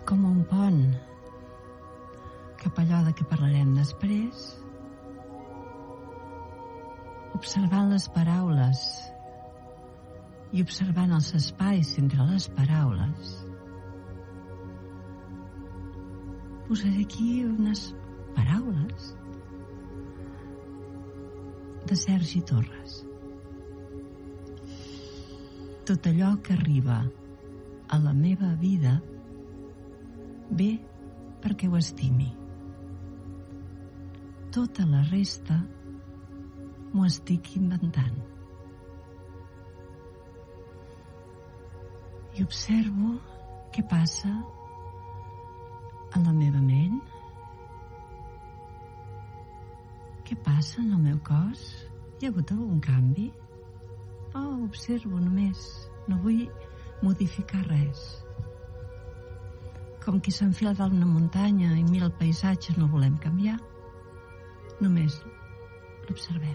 com un pont cap a allò de què parlarem després, observant les paraules i observant els espais entre les paraules. Posaré aquí unes paraules de Sergi Torres. Tot allò que arriba a la meva vida ve perquè ho estimi. Tota la resta m'ho estic inventant. I observo què passa a la meva ment. Què passa en el meu cos? Hi ha hagut algun canvi? Observo només. No vull modificar res. Com qui s'enfila dalt una muntanya i mira el paisatge, no volem canviar. Només l'observem.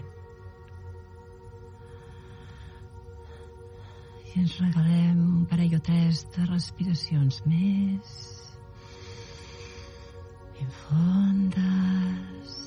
I ens regalem un parell o tres de respiracions més. Ben fondes.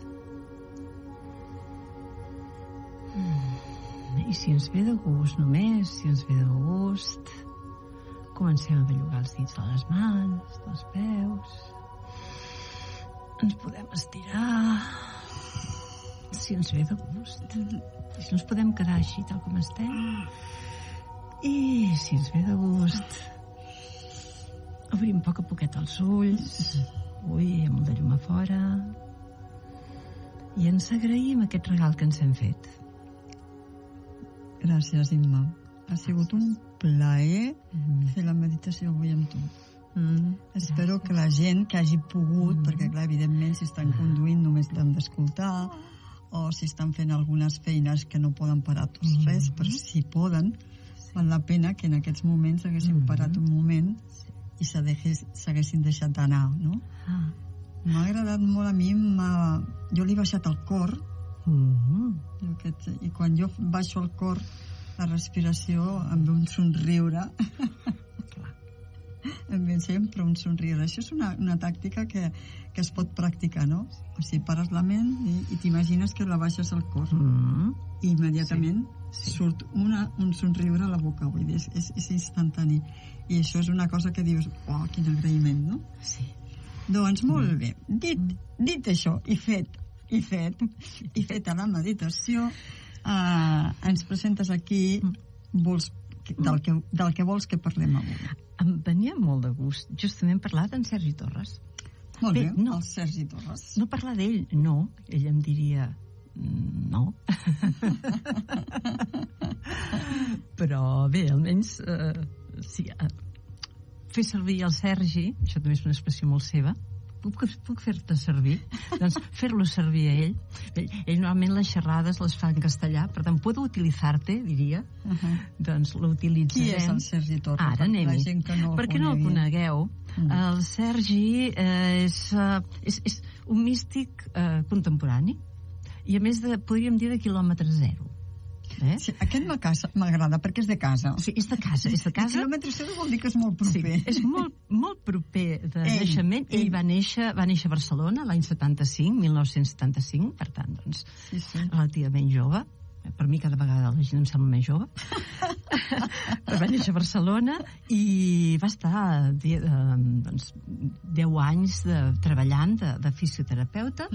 I si ens ve de gust, només si ens ve de gust, comencem a bellugar els dits de les mans, dels peus. Ens podem estirar si ens ve de gust. I si ens podem quedar així tal com estem. I si ens ve de gust, obrim a poquet els ulls. Ui, hi ha molt de llum a fora. I ens agraïm aquest regal que ens hem fet. Gràcies, Imma. Ha sigut un plaer fer la meditació avui amb tu. Espero que la gent que hagi pogut, perquè clar, evidentment si estan conduint només t'han d'escoltar, o si estan fent algunes feines que no poden parar tots res, però si poden, val la pena que en aquests moments haguessin parat un moment i s'haguessin deixat d'anar, no? M'ha agradat molt a mi, jo li he baixat el cor, i quan jo baixo el cor, la respiració em ve un somriure. Em ve sempre un somriure. Això és una tàctica que es pot practicar, no? O sigui, pares la ment i t'imagines que la baixes al cor. I immediatament surt un somriure a la boca. Vull dir, és instantani. I això és una cosa que dius, oh, quin agraïment, no? Sí. Doncs molt bé. Dit això i feta la meditació, ens presentes aquí del que vols que parlem avui. Em venia molt de gust justament parlar d'en Sergi Torres. Molt bé, el Sergi Torres. No parlar d'ell, no. Ell em diria no. Però bé, almenys sí, fer servir el Sergi, això també és una expressió molt seva, puc fer-te servir? Doncs fer-lo servir a ell. Ell normalment les xerrades les fa en castellà, per tant, puedo utilizar-te, diria. Doncs l'utilitzarem. Qui és el Sergi Torres? Ara anem-hi. Per què no el conegueu? El Sergi és un místic contemporani i a més podríem dir de quilòmetre zero. Sí, aquest m'agrada perquè és de casa. Sí, és de casa. I quilòmetre zero vol dir que és molt proper. Sí, és molt proper de naixement. Ell va néixer a Barcelona l'any 1975, per tant, doncs, relativament jove. Per mi cada vegada la gent em sembla més jove. Però va néixer a Barcelona i va estar 10 anys treballant de fisioterapeuta.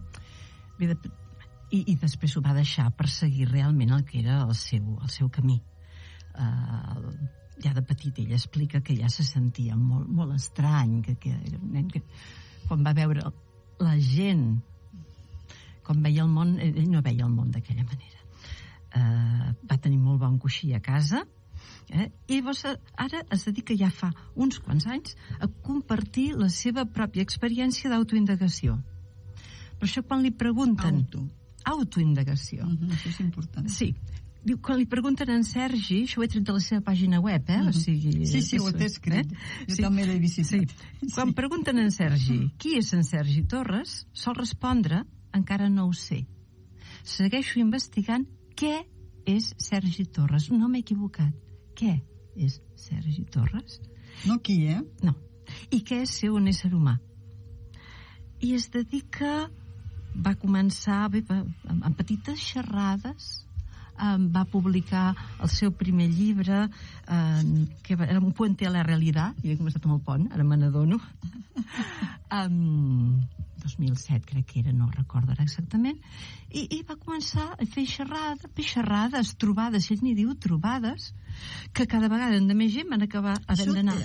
I després ho va deixar per seguir realment el que era el seu camí. Ja de petit ell explica que ja se sentia molt, molt estrany, que era un nen que quan va veure la gent, quan veia el món, ell no veia el món d'aquella manera. Va tenir molt bon coixí a casa, i llavors ara es dedica ja fa uns quants anys a compartir la seva pròpia experiència d'autoindagació. Per això quan li pregunten... Autoindagació. Això és important. Sí. Diu, quan li pregunten a en Sergi, això ho he tret de la seva pàgina web, o sigui... Sí, ho té escrit. Jo també l'he visitat. Quan pregunten a en Sergi, qui és en Sergi Torres, sol respondre, encara no ho sé. Segueixo investigant què és Sergi Torres. No m'he equivocat. Què és Sergi Torres? No qui, No. I què és ser un ésser humà? I es dedica, va començar amb petites xerrades, va publicar el seu primer llibre, que era un puente a la realitat, i he començat amb el pont, ara me n'adono, 2007 crec que era, no recordo ara exactament, i va començar a fer xerrades, trobades, ell n'hi diu trobades, que cada vegada de més gent van acabar havent d'anar.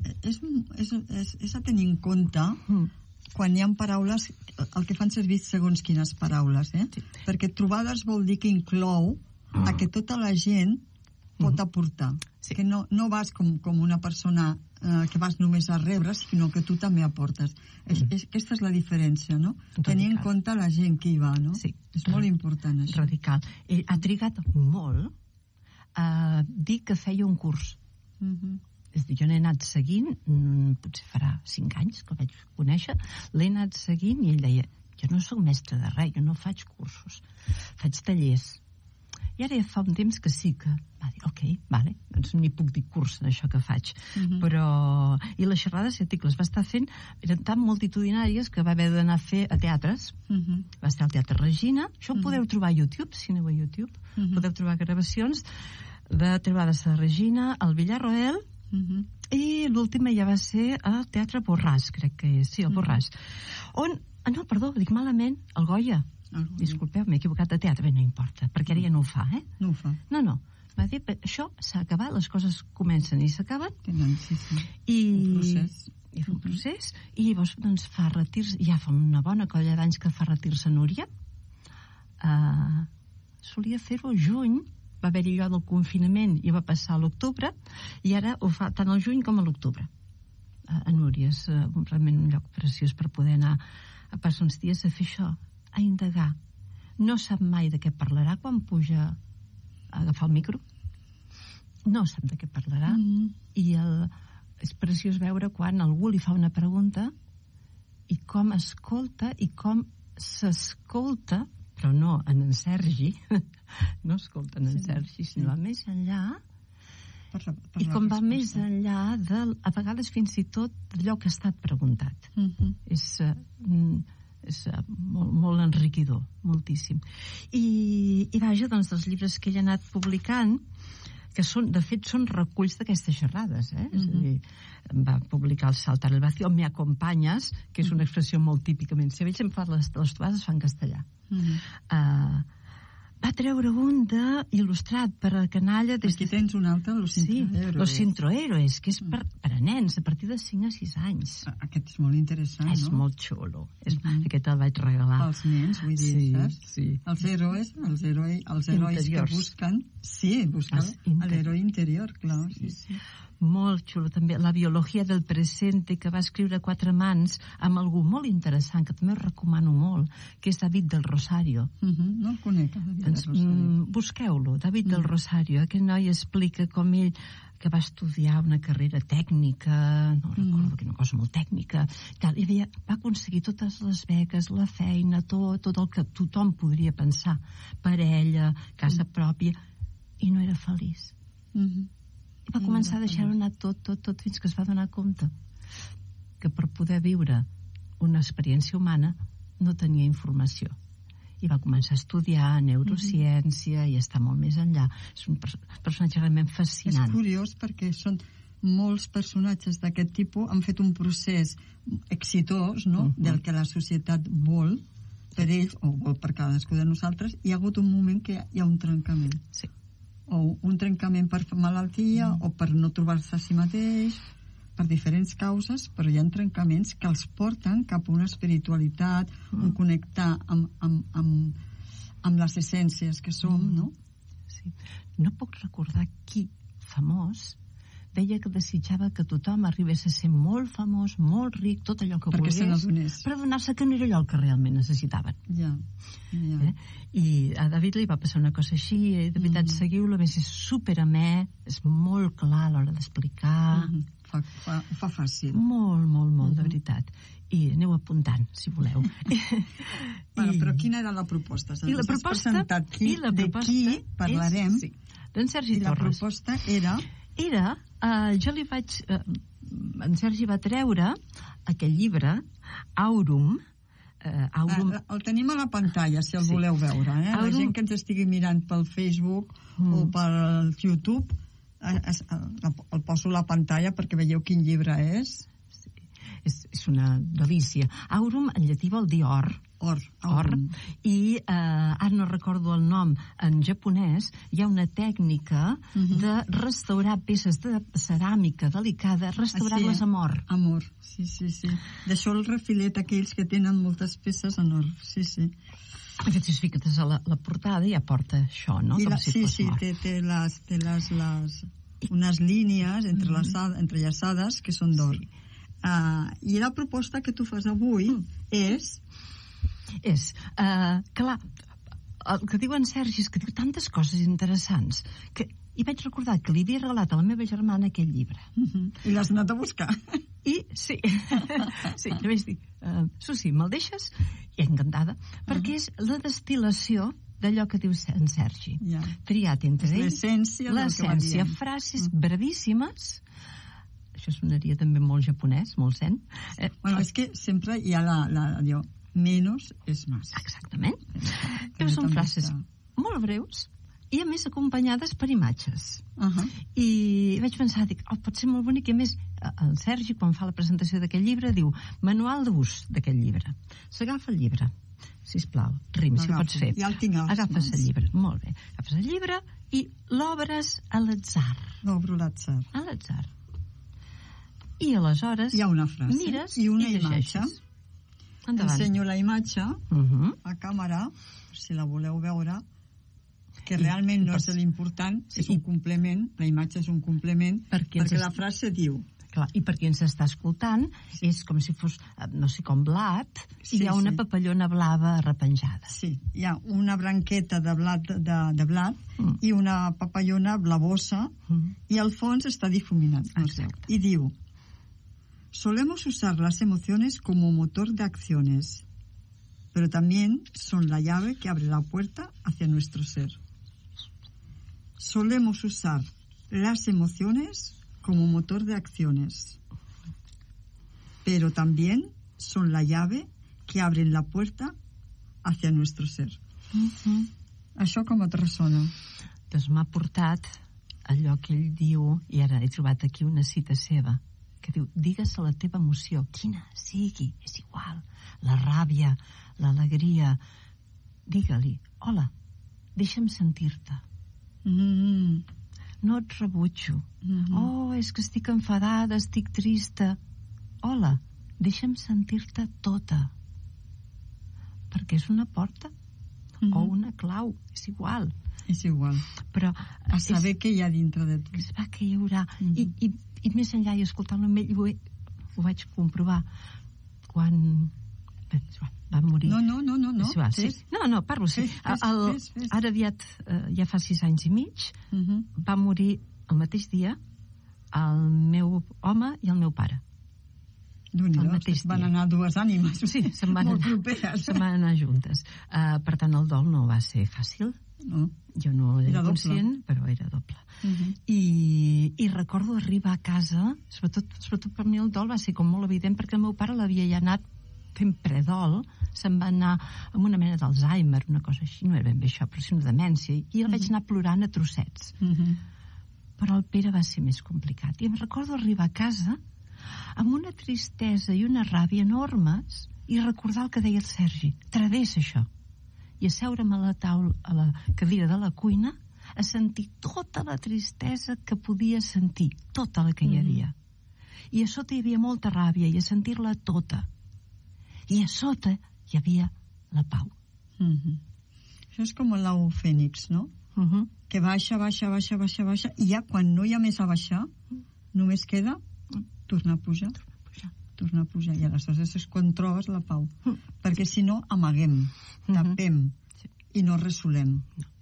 És a tenir en compte quan hi ha paraules, el que fan servir segons quines paraules, sí. Perquè trobades vol dir que inclou a que tota la gent pot aportar, sí. Que no vas com una persona que vas només a rebre, sinó que tu també aportes. Aquesta és la diferència, no? Radical. Tenir en compte la gent que hi va, no? Sí. És molt important, això. Radical. Ell ha trigat molt a dir que feia un curs. És a dir, jo n'he anat seguint, potser farà 5 anys que el vaig conèixer, l'he anat seguint i ell deia, jo no soc mestre de res, jo no faig cursos, faig tallers. I ara ja fa un temps que sí que va dir, ok, vale, doncs n'hi puc dir curs en això que faig. Però... I les xerrades i articles va estar fent, eren tan multitudinàries que va haver d'anar a fer a teatres. Va estar al Teatre Regina. Això ho podeu trobar a YouTube, si aneu a YouTube. Podeu trobar gravacions de trobades a Regina, al Villarroel, i l'última ja va ser al Teatre Borràs, crec que és. Sí, al Borràs. On... no, perdó, dic malament, al Goya. Disculpeu, m'he equivocat de teatre. Bé, no importa, perquè ara ja no ho fa, eh? No ho fa. No. Va dir, això s'ha acabat, les coses comencen i s'acaben. Sí. I un procés. I fa un procés. I llavors, doncs, fa retirs, ja fa una bona colla d'anys que fa retirs a Núria. Solia fer-ho al juny, va haver-hi allò del confinament i va passar a l'octubre, i ara ho fa tant al juny com a l'octubre. A Núria és realment un lloc preciós per poder anar a passar uns dies a fer això, a indagar. No sap mai de què parlarà quan puja a agafar el micro. No sap de què parlarà. I és preciós veure quan algú li fa una pregunta i com escolta i com s'escolta, però no en Sergi, no escolta en Sergi, sinó més enllà, i com va més enllà a vegades fins i tot d'allò que ha estat preguntat. És molt enriquidor, moltíssim. I vaja, doncs, dels llibres que ell ha anat publicant, que de fet són reculls d'aquestes xerrades, és a dir, va publicar El saltar el vacío, Me acompanyes, que és una expressió molt típicament seva, ell sempre fa les trobades fa en castellà. Va treure un il·lustrat per a canalla... Aquí tens un altre, Los Introhéroes. Los Introhéroes, que és per a nens, a partir de 5 a 6 anys. Aquest és molt interessant, no? És molt xulo. Aquest el vaig regalar. Pels nens, vull dir, saps? Sí. Els herois que busquen... Sí, busquen l'heroi interior, clar. Sí. Molt xulo, també. La biologia del presente, que va escriure a 4 mans amb algú molt interessant, que també us recomano molt, que és David del Rosario. No el conec, David del Rosario. Busqueu-lo, David del Rosario. Aquest noi explica com ell, que va estudiar una carrera tècnica, no recordo quina cosa molt tècnica, i va aconseguir totes les beques, la feina, tot el que tothom podria pensar, parella, casa pròpia, i no era feliç. I va començar a deixar-ho anar tot fins que es va donar compte que per poder viure una experiència humana no tenia informació. I va començar a estudiar neurociència i està molt més enllà. És un personatge realment fascinant. És curiós perquè són molts personatges d'aquest tipus, han fet un procés exitós, no?, del que la societat vol per ells, o vol per cadascú de nosaltres, i hi ha hagut un moment que hi ha un trencament. Sí. O un trencament per malaltia, o per no trobar-se a si mateix, per diferents causes, però hi ha trencaments que els porten cap a una espiritualitat, un connectar amb les essències que som, no? Sí. No puc recordar qui famós deia que desitjava que tothom arribés a ser molt famós, molt ric, tot allò que volgués, per adonar-se que no era allò el que realment necessitaven. Ja. I a David li va passar una cosa així, de veritat, seguiu-lo, a més és superamè, és molt clar a l'hora d'explicar. Fa fàcil. Molt, de veritat. I aneu apuntant, si voleu. Però quina era la proposta? I la proposta... De qui parlarem? D'en Sergi Torres. I la proposta era... Jo li vaig... en Sergi va treure aquest llibre, Aurum. El tenim a la pantalla, si el voleu veure. La gent que ens estigui mirant pel Facebook o pel YouTube, el poso a la pantalla perquè veieu quin llibre és. És una delícia. Aurum en llatí vol dir or. Or. I ara no recordo el nom en japonès. Hi ha una tècnica de restaurar peces de ceràmica delicada, restaurar-les amb or. Amb or, sí. D'això el refilet, aquells que tenen moltes peces en or, sí. Aquest, si es fiques a la portada, ja porta això, no? Sí, té unes línies entrellaçades que són d'or. I la proposta que tu fas avui és, clar, el que diu en Sergi és que diu tantes coses interessants que i vaig recordar que li havia regalat a la meva germana aquest llibre. I l'has anat a buscar. I sí, li vaig dir, Susi, me'l deixes? I encantada, perquè és la destil·lació d'allò que diu en Sergi. Triat entre ells l'essència, frases brevíssimes. Això sonaria també molt japonès, molt zen. És que sempre hi ha allò, menos és más. Exactament. Són frases molt breus i a més acompanyades per imatges. I vaig pensar, pot ser molt bonic, i a més el Sergi, quan fa la presentació d'aquest llibre, diu manual d'ús d'aquest llibre. S'agafa el llibre, sisplau, Rim, si ho pots fer. Ja el tinc als agafes el llibre, molt bé. Agafes el llibre i l'obres a l'atzar. L'obro a l'atzar. A l'atzar. I aleshores hi ha una frase mires i una imatge. Endavant. Ensenyo la imatge a càmera, si la voleu veure, que realment no és l'important, és un complement, la imatge és un complement, perquè la frase diu... Clar, i per qui ens està escoltant és com si fos, no sé, com blat, i hi ha una papallona blava arrepenjada. Sí, hi ha una branqueta de blat i una papallona blavosa, i al fons està difuminat. I diu: solemos usar las emociones como motor de acciones, pero también son la llave que abre la puerta hacia nuestro ser. Solemos usar las emociones como motor de acciones, pero también son la llave que abre la puerta hacia nuestro ser. Això com et ressona? Doncs m'ha portat allò que ell diu, i ara he trobat aquí una cita seva, que diu, digues la teva emoció, quina sigui, és igual, la ràbia, l'alegria, digue-li, hola, deixa'm sentir-te. No et rebutjo. Oh, és que estic enfadada, estic trista. Hola, deixa'm sentir-te tota. Perquè és una porta o una clau, és igual. És igual. Però a saber què hi ha dintre de tu. Que hi haurà. I més enllà, i escoltant-lo amb ell, ho vaig comprovar quan va morir. No. No, parlo, sí. Ara aviat, ja fa 6 anys i mig, va morir el mateix dia el meu home i el meu pare. Van anar dues ànimes. Sí, se'n van anar juntes. Per tant, el dol no va ser fàcil. Jo no era conscient, però era doble. I recordo arribar a casa, sobretot per mi el dol va ser com molt evident, perquè el meu pare l'havia ja anat fent predol, se'n va anar amb una mena d'Alzheimer, una cosa així, no era ben bé això, però sí una demència, i el vaig anar plorant a trossets. Però el Pere va ser més complicat. I em recordo arribar a casa amb una tristesa i una ràbia enormes i recordar el que deia el Sergi, travessa això. I asseure'm a la taula, a la cadira de la cuina, a sentir tota la tristesa que podia sentir, tota la que hi havia. I a sota hi havia molta ràbia, i a sentir-la tota. I a sota hi havia la pau. Això és com l'au fènix, no? Que baixa, i ja quan no hi ha més a baixar, només queda tornar a pujar. I aleshores és quan trobes la pau. Perquè si no, amaguem, tapem, i no resolem.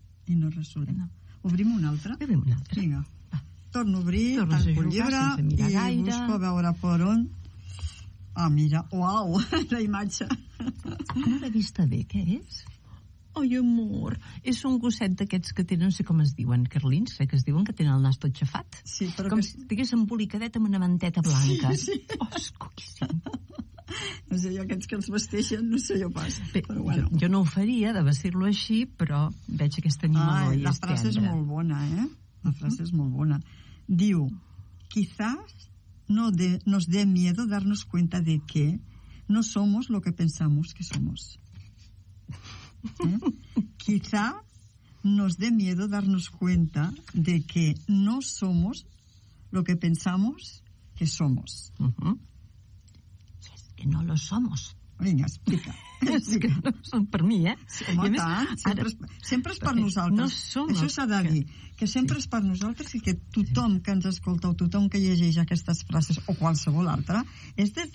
Obrim un altre? Obrim un altre. Vinga. Torno a obrir, tanco el llibre i busco a veure per on. Ah, mira, uau, la imatge. No l'he vista bé, què és? Oi, amor, és un gosset d'aquests que tenen, no sé com es diuen, carlins, que es diuen que tenen el nas tot xafat. Sí, però com si estigués embolicadet amb una manteta blanca. Sí. Oh, és coquíssim. No sé, jo aquests que els vesteixen, no sé jo pas. Bé, però bueno. jo no ho faria de vestir-lo així, però veig aquesta animaló i la frase és molt bona, La frase és molt bona. Diu, quizás nos dé miedo darnos cuenta de que no somos lo que pensamos que somos. Quizá nos dé miedo darnos cuenta de que no somos lo que pensamos que somos. Y es que no lo somos. Vinga, explica. És que no són per mi, Sí, home, tant. Sempre és per nosaltres. No som això s'ha de dir, que sempre és per nosaltres i que tothom que ens escolta o tothom que llegeix aquestes frases o qualsevol altra és des